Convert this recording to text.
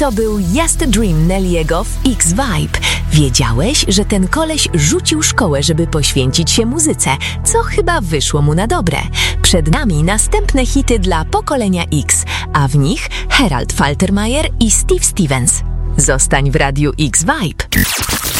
To był Just a Dream Nelly'ego w X-Vibe. Wiedziałeś, że ten koleś rzucił szkołę, żeby poświęcić się muzyce, co chyba wyszło mu na dobre. Przed nami następne hity dla pokolenia X, a w nich Herald Faltermeyer i Steve Stevens. Zostań w Radiu X-Vibe.